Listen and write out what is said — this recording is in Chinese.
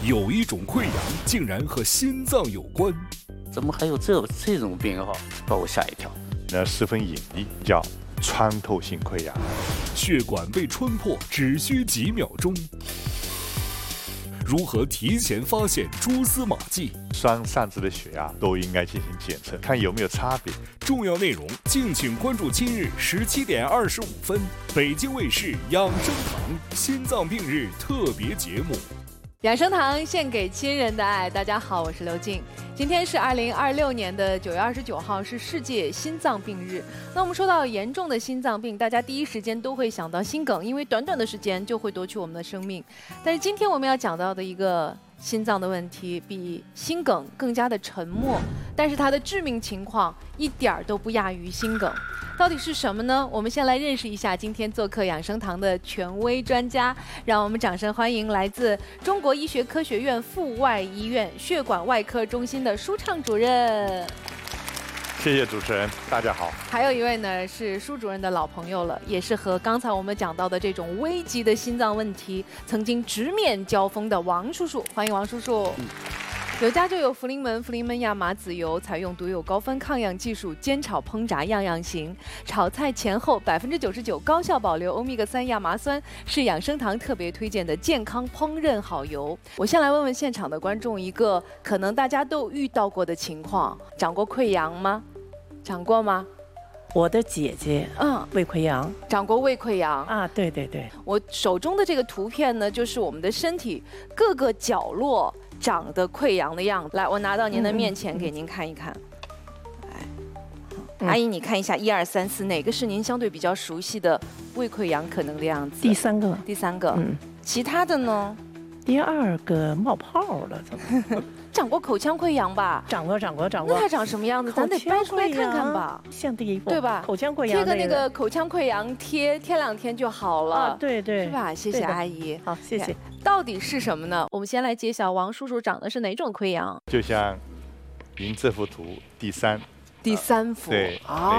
有一种溃疡竟然和心脏有关， 怎么还有这种病哈，把我吓一跳。 那十分隐秘，叫穿透性溃疡。 血管被穿破只需几秒钟。如何提前发现蛛丝马迹？ 双上肢的血压都应该进行检测，看有没有差别。 重要内容敬请关注今日17点25分，北京卫视养生堂心脏病日特别节目。 养生堂献给亲人的爱。大家好，我是刘静。今天是2026年的9月29号，是世界心脏病日。那我们说到严重的心脏病，大家第一时间都会想到心梗，因为短短的时间就会夺去我们的生命。但是今天我们要讲到的一个心脏的问题，比心梗更加的沉默，但是它的致命情况一点儿都不亚于心梗。到底是什么呢？我们先来认识一下今天做客养生堂的权威专家，让我们掌声欢迎来自中国医学科学院阜外医院血管外科中心的舒畅主任。 谢谢主持人，大家好。 还有一位呢是舒主任的老朋友了，也是和刚才我们讲到的这种危急的心脏问题曾经直面交锋的王叔叔，欢迎王叔叔。有家就有福临门，福临门亚麻籽油采用独有高分抗氧技术，煎炒烹炸样样行。炒菜前后99%高效保留欧米伽3亚麻酸，是养生堂特别推荐的健康烹饪好油。我先来问问现场的观众一个可能大家都遇到过的情况：长过溃疡吗？长过吗？ 我的姐姐，胃溃疡， 长过胃溃疡啊，对对对。 我手中的这个图片呢，就是我们的身体各个角落长的溃疡的样子。来，我拿到您的面前给您看一看。来，阿姨，你看一下1、2、3、4，哪个是您相对比较熟悉的胃溃疡可能的样子？ 第三个。 第三个。其他的呢？ 第二个冒泡了，怎么？ 长过口腔溃疡吧？ 长过。 那它长什么样子？咱得掰出来看看吧。 像第一个， 对吧？ 口腔溃疡贴个那个口腔溃疡贴2天就好了。 啊，对对， 是吧？谢谢阿姨。 好，谢谢。 到底是什么呢？我们先来揭晓，王叔叔长的是哪种溃疡？ 就像您这幅图第三幅， 对，那